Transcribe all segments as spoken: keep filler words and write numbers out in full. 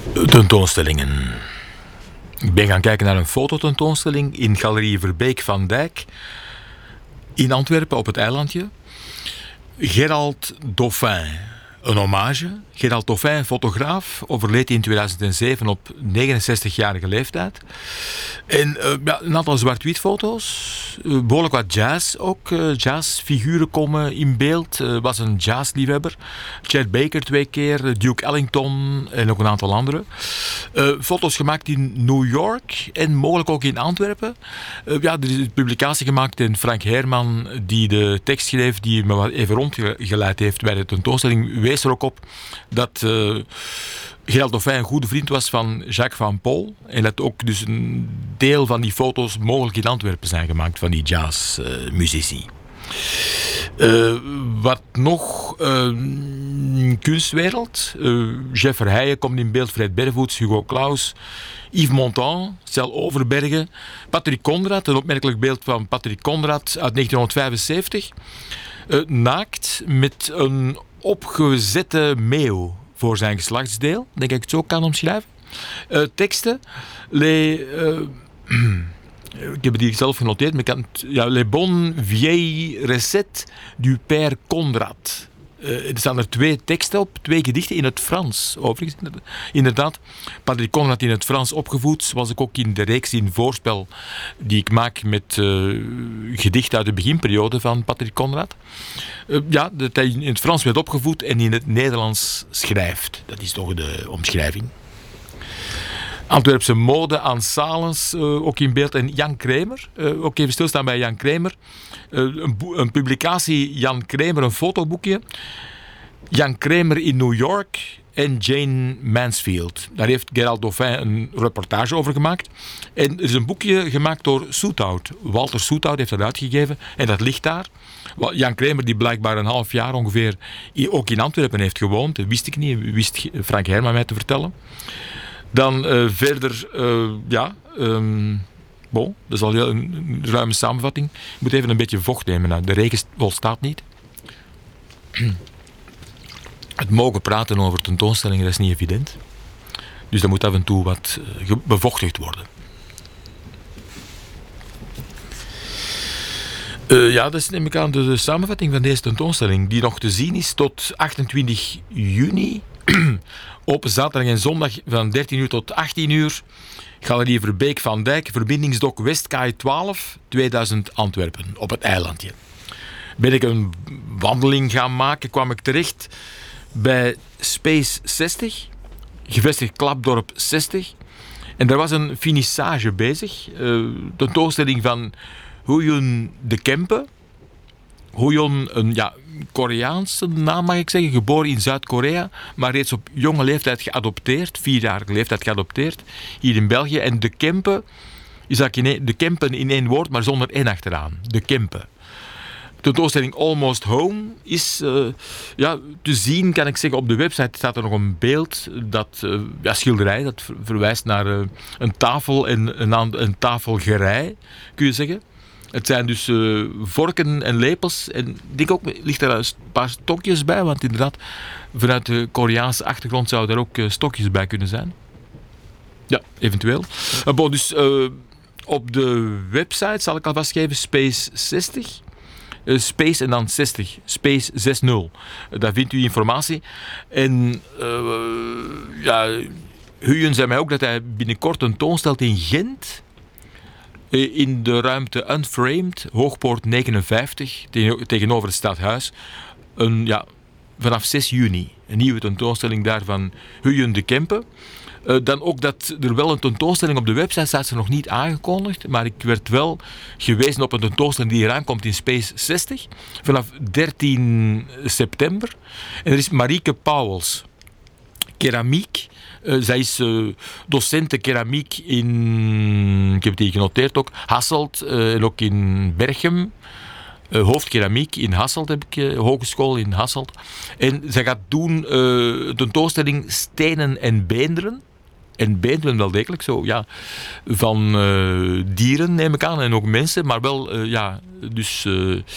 Tentoonstellingen. Ik ben gaan kijken naar een fototentoonstelling in Galerie Verbeek van Dijk in Antwerpen op het eilandje. Gerald Dauphin, een hommage. Gerald Dauphin, fotograaf, overleed in tweeduizend zeven op negenenzestigjarige leeftijd. En uh, ja, een aantal zwart-wit foto's, uh, behoorlijk wat jazz ook. Uh, jazzfiguren komen in beeld. Uh, was een jazzliefhebber. Chet Baker twee keer, Duke Ellington en ook een aantal anderen. Uh, foto's gemaakt in New York en mogelijk ook in Antwerpen. Uh, ja, er is een publicatie gemaakt en Frank Herman, die de tekst schreef, die me wat even rondgeleid heeft bij de tentoonstelling, wees er ook op dat uh, Gerald Dauphin een goede vriend was van Jacques van Paul. En dat ook dus een deel van die foto's mogelijk in Antwerpen zijn gemaakt van die jazzmuzici. Uh, wat nog? Uh, kunstwereld. Uh, Jeff Verheijen komt in beeld, Fred Bervoets, Hugo Claus, Yves Montand, Cel Overbergen, Patrick Conrad, een opmerkelijk beeld van Patrick Conrad uit negentienhonderdvijfenzeventig. Uh, naakt met een opgezette meeuw voor zijn geslachtsdeel, denk ik het zo kan omschrijven. Uh, teksten. Les, uh, ik heb het hier zelf genoteerd, maar ik kan het, ja, Les bonnes vieilles recettes du père Conrad. Uh, er staan er twee teksten op, twee gedichten in het Frans. Overigens, inderdaad. Patrick Conrad in het Frans opgevoed, zoals ik ook in de reeks in Voorspel die ik maak met uh, gedichten uit de beginperiode van Patrick Conrad. Uh, ja, dat hij in het Frans werd opgevoed en in het Nederlands schrijft. Dat is toch de omschrijving. Antwerpse mode aan Salens, uh, ook in beeld. En Jan Kramer, uh, ook even stilstaan bij Jan Kramer. Uh, een, een publicatie, Jan Kramer, een fotoboekje. Jan Kramer in New York en Jane Mansfield. Daar heeft Gerald Dauphin een reportage over gemaakt. En er is een boekje gemaakt door Soethout. Walter Soethout heeft dat uitgegeven en dat ligt daar. Jan Kramer, die blijkbaar een half jaar ongeveer ook in Antwerpen heeft gewoond, dat wist ik niet, wist Frank Herman mij te vertellen. Dan uh, verder, uh, ja, um, bon, dat is al heel een, een ruime samenvatting. Ik moet even een beetje vocht nemen. Nou, de regen volstaat niet. Het mogen praten over tentoonstellingen, dat is niet evident. Dus dat moet af en toe wat uh, bevochtigd worden. Uh, ja, dat is neem ik aan de, de samenvatting van deze tentoonstelling, die nog te zien is tot achtentwintig juni. Op zaterdag en zondag van dertien uur tot achttien uur. Galerie Verbeek van Dijk, verbindingsdok Westkaai twaalf, tweeduizend Antwerpen, op het eilandje. Ben ik een wandeling gaan maken, kwam ik terecht bij Space zestig, gevestigd Klapdorp zestig. En daar was een finissage bezig, uh, tentoonstelling van Huyun de Kempe. Huyun, een ja, Koreaanse naam mag ik zeggen, geboren in Zuid-Korea, maar reeds op jonge leeftijd geadopteerd, vierjarige leeftijd geadopteerd, hier in België. En de Kempe is eigenlijk de Kempen in één woord, maar zonder N achteraan. De Kempe. De tentoonstelling Almost Home is uh, ja, te zien, kan ik zeggen, op de website staat er nog een beeld, dat uh, ja, schilderij, dat verwijst naar uh, een tafel en een, een tafelgerei, kun je zeggen. Het zijn dus uh, vorken en lepels. En ik denk ook, ligt er een paar stokjes bij. Want inderdaad, vanuit de Koreaanse achtergrond zouden er ook uh, stokjes bij kunnen zijn. Ja, eventueel. Uh, bon, dus uh, op de website zal ik alvast geven Space zestig. Uh, Space en dan zestig. Space zestig. Uh, daar vindt u informatie. En uh, ja, Huyun zei mij ook dat hij binnenkort een toon stelt in Gent. In de ruimte Unframed, Hoogpoort negenenvijftig, tegenover het Stadhuis. Een, ja, vanaf zes juni. Een nieuwe tentoonstelling daar van Huyun de Kempe. Uh, dan ook dat er wel een tentoonstelling op de website staat, ze nog niet aangekondigd. Maar ik werd wel gewezen op een tentoonstelling die eraan komt in Space zestig. Vanaf dertien september. En er is Marieke Pauwels. Keramiek. Uh, zij is uh, docente keramiek in, ik heb het hier genoteerd ook, Hasselt uh, en ook in Berchem. Uh, hoofdkeramiek in Hasselt heb ik, uh, hogeschool in Hasselt. En zij gaat doen uh, tentoonstelling Stenen en Beenderen. En beenderen wel degelijk zo, ja. Van uh, dieren neem ik aan en ook mensen, maar wel, uh, ja, dus uh, uh,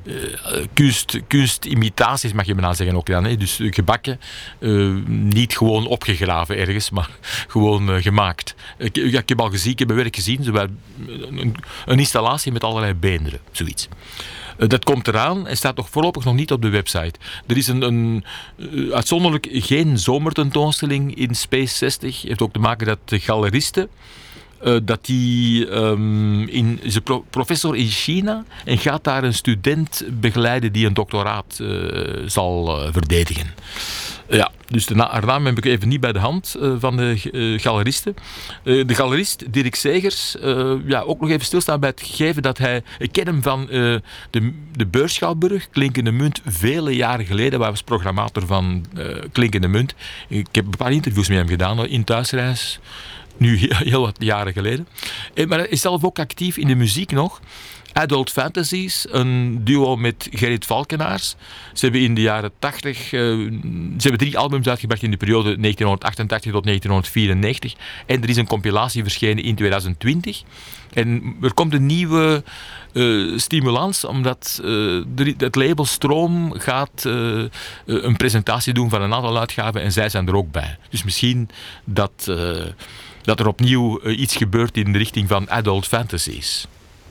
kunst, kunstimitaties mag je bijna zeggen ook dan. Hè? Dus uh, gebakken, uh, niet gewoon opgegraven ergens, maar gewoon uh, gemaakt. Ik, ja, ik heb al gezien, ik heb een werk gezien, zo een, een installatie met allerlei beenderen, zoiets. Dat komt eraan en staat nog voorlopig nog niet op de website. Er is een, een uh, uitzonderlijk geen zomertentoonstelling in Space zestig. Heeft ook te maken dat de galeristen, uh, dat die um, in, is een pro- professor in China en gaat daar een student begeleiden die een doctoraat uh, zal uh, verdedigen. Ja, dus de na- haar naam heb ik even niet bij de hand uh, van de uh, galeristen. Uh, de galerist, Dirk Segers, uh, ja, ook nog even stilstaan bij het gegeven dat hij... Ik ken hem van uh, de, de Beurschouwburg, Klinkende Munt, vele jaren geleden. Hij was programmator van uh, Klinkende Munt. Ik heb een paar interviews met hem gedaan in Thuisreis. Nu heel, heel wat jaren geleden. Uh, maar hij is zelf ook actief in de muziek nog. Adult Fantasies, een duo met Gerrit Valkenaars. Ze hebben in de jaren tachtig... Uh, ze hebben drie albums uitgebracht in de periode negentien achtentachtig tot negentien vierennegentig. En er is een compilatie verschenen in twintig twintig. En er komt een nieuwe uh, stimulans, omdat uh, de, het label Stroom gaat uh, uh, een presentatie doen van een aantal uitgaven en zij zijn er ook bij. Dus misschien dat, uh, dat er opnieuw uh, iets gebeurt in de richting van Adult Fantasies.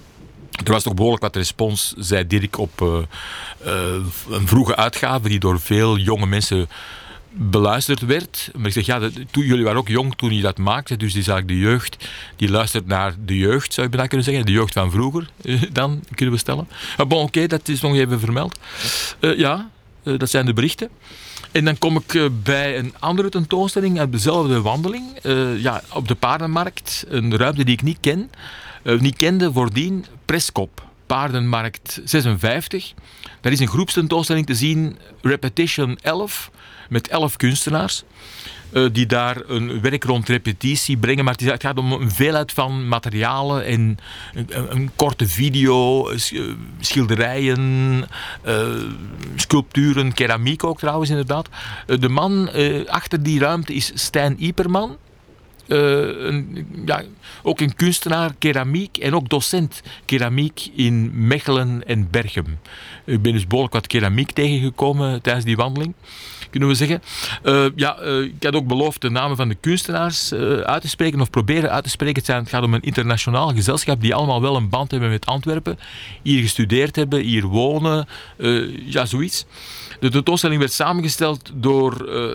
Er was toch behoorlijk wat respons, zei Dirk, op uh, uh, een vroege uitgave die door veel jonge mensen beluisterd werd. Maar ik zeg, ja, dat, toen, jullie waren ook jong toen je dat maakte, dus die is eigenlijk de jeugd, die luistert naar de jeugd, zou je bijna kunnen zeggen, de jeugd van vroeger, uh, dan, kunnen we stellen. Maar bon, oké, okay, dat is nog even vermeld. Uh, ja, uh, dat zijn de berichten. En dan kom ik uh, bij een andere tentoonstelling uit dezelfde wandeling, uh, ja, op de Paardenmarkt, een ruimte die ik niet ken. Uh, niet kende voordien, Preskop, Paardenmarkt zesenvijftig. Daar is een groepstentoonstelling te zien, Repetition elf, met elf kunstenaars. Uh, die daar een werk rond repetitie brengen. Maar het gaat om een veelheid van materialen en een, een, een korte video, schilderijen, uh, sculpturen, keramiek ook trouwens inderdaad. Uh, de man uh, achter die ruimte is Stijn Ieperman. Uh, een, ja, ook een kunstenaar, keramiek en ook docent keramiek in Mechelen en Berchem. Ik ben dus behoorlijk wat keramiek tegengekomen tijdens die wandeling, kunnen we zeggen. Uh, ja, uh, ik had ook beloofd de namen van de kunstenaars uh, uit te spreken of proberen uit te spreken. Het, zijn, het gaat om een internationaal gezelschap die allemaal wel een band hebben met Antwerpen, hier gestudeerd hebben, hier wonen, uh, ja, zoiets. De tentoonstelling werd samengesteld door uh,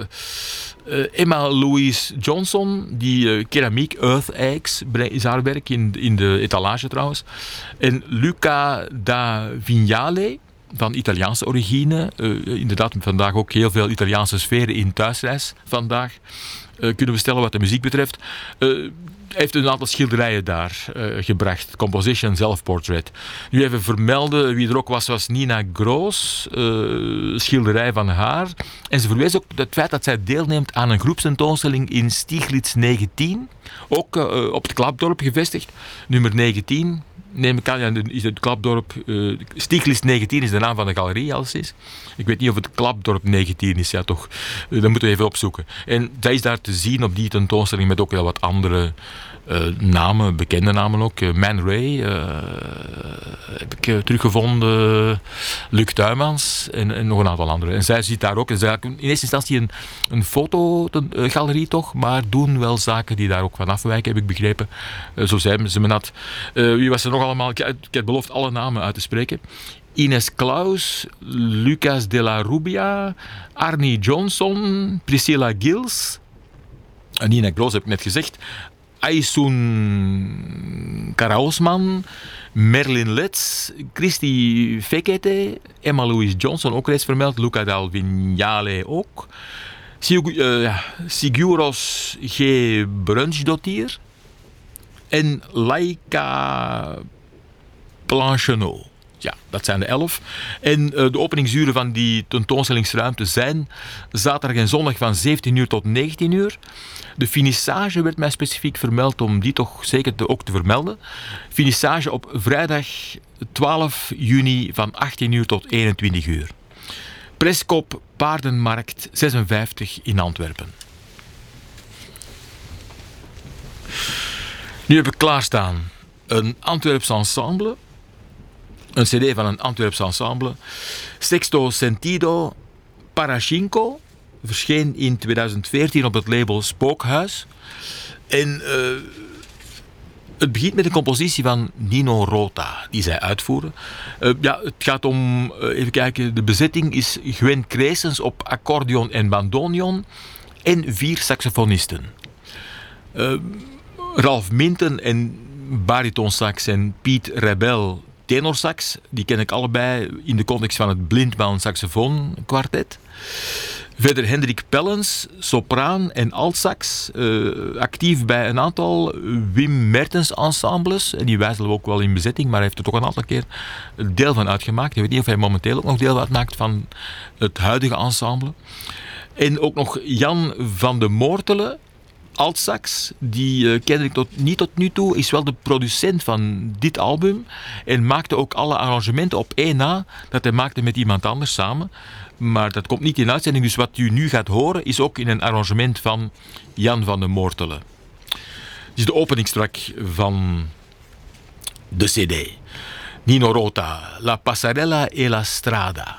uh, Emma Louise Johnson, die uh, keramiek, Earth Eggs, is haar werk in, in de etalage trouwens. En Luca da Vignale, van Italiaanse origine. Uh, inderdaad, vandaag ook heel veel Italiaanse sferen in Thuisreis vandaag. Uh, kunnen we stellen wat de muziek betreft. Uh, Hij heeft een aantal schilderijen daar uh, gebracht. Composition, zelfportret. Nu even vermelden, wie er ook was, was Nina Groos. Uh, schilderij van haar. En ze verwees ook het feit dat zij deelneemt aan een groepstentoonstelling in Stieglitz negentien. Ook uh, op het Klapdorp gevestigd. Nummer negentien. Neem ik aan, ja, is het Klapdorp... Uh, Stieglitz negentien is de naam van de galerie, als het is. Ik weet niet of het Klapdorp negentien is, ja toch. Uh, dat moeten we even opzoeken. En zij is daar te zien op die tentoonstelling met ook heel wat andere uh, namen, bekende namen ook. Uh, Man Ray uh, heb ik uh, teruggevonden. Luc Tuymans en, en nog een aantal anderen. En zij zit daar ook. En zij in eerste instantie een, een fotogalerie toch, maar doen wel zaken die daar ook van afwijken, heb ik begrepen. Uh, zo zei ze me dat. Uh, wie was er nog allemaal? Ik, ik heb beloofd alle namen uit te spreken. Ines Klaus, Lucas de la Rubia, Arnie Johnson, Priscilla Gils, en Nina Groos heb ik net gezegd, Aysun Karaosman, Merlin Letts, Christy Fekete, Emma Louise Johnson, ook reeds vermeld, Luca Dal Vignale ook, Sig- uh, Siguros G. Brunsdottir en Laika Planchenot. Ja, dat zijn de elf. En uh, de openingsuren van die tentoonstellingsruimte zijn zaterdag en zondag van zeventien uur tot negentien uur. De finissage werd mij specifiek vermeld om die toch zeker te, ook te vermelden. Finissage op vrijdag twaalf juni van achttien uur tot eenentwintig uur. Preskop Paardenmarkt zesenvijftig in Antwerpen. Nu heb ik klaarstaan een Antwerps ensemble. Een cd van een Antwerps ensemble. Sexto Sentido Parascinco. Verscheen in tweeduizend veertien op het label Spookhuis. En uh, het begint met een compositie van Nino Rota, die zij uitvoeren. Uh, ja, het gaat om, uh, even kijken, de bezetting is Gwen Creesens op accordeon en bandoneon en vier saxofonisten. Uh, Ralf Minten en baritonsax en Piet Rebel tenorsax. Die ken ik allebei in de context van het Blindman saxofoon kwartet. Verder Hendrik Pellens, sopraan en altsax. Uh, actief bij een aantal Wim Mertens ensembles. En die wijzelen we ook wel in bezetting, maar hij heeft er toch een aantal keer deel van uitgemaakt. Ik weet niet of hij momenteel ook nog deel uitmaakt van het huidige ensemble. En ook nog Jan van de Moortelen, altsax, die uh, ken ik tot, niet tot nu toe, is wel de producent van dit album en maakte ook alle arrangementen op één na dat hij maakte met iemand anders samen. Maar dat komt niet in uitzending, dus wat u nu gaat horen is ook in een arrangement van Jan van de Moortelen. Dit is de openingstrack van de cd. Nino Rota, La Passarella e la Strada.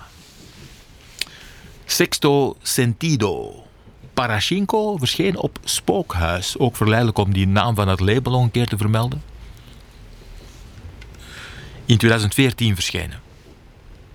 Sexto Sentido Parascinco verscheen op Spookhuis. Ook verleidelijk om die naam van het label nog een keer te vermelden. In tweeduizend veertien verschenen.